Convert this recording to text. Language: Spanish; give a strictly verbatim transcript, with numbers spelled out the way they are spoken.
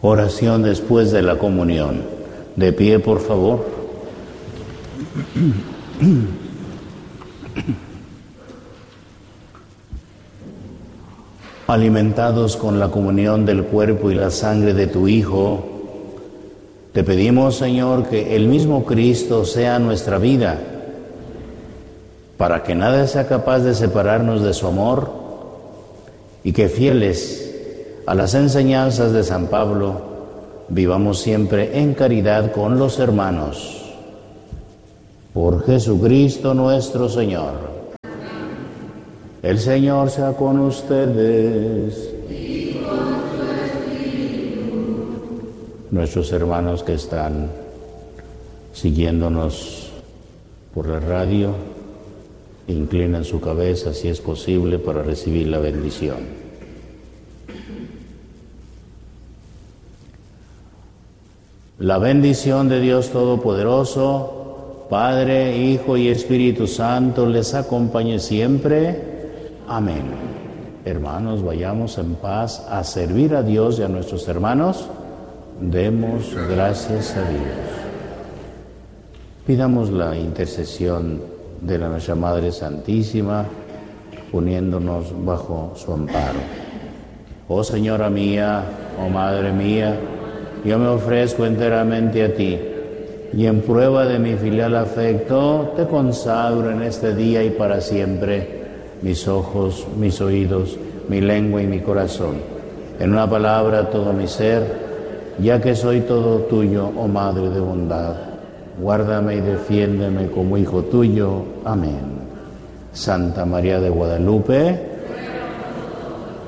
Oración después de la comunión. De pie, por favor. Alimentados con la comunión del cuerpo y la sangre de tu Hijo, te pedimos, Señor, que el mismo Cristo sea nuestra vida, para que nada sea capaz de separarnos de su amor, y que fieles a las enseñanzas de San Pablo, vivamos siempre en caridad con los hermanos. Por Jesucristo nuestro Señor. El Señor sea con ustedes. Y con su espíritu. Nuestros hermanos que están siguiéndonos por la radio, inclinan su cabeza, si es posible, para recibir la bendición. La bendición de Dios Todopoderoso, Padre, Hijo y Espíritu Santo, les acompañe siempre. Amén. Hermanos, vayamos en paz a servir a Dios y a nuestros hermanos. Demos gracias a Dios. Pidamos la intercesión de la nuestra Madre Santísima, uniéndonos bajo su amparo. Oh Señora mía, oh Madre mía, yo me ofrezco enteramente a ti, y en prueba de mi filial afecto, te consagro en este día y para siempre mis ojos, mis oídos, mi lengua y mi corazón. En una palabra, todo mi ser, ya que soy todo tuyo, oh Madre de bondad. Guárdame y defiéndeme como hijo tuyo. Amén. Santa María de Guadalupe,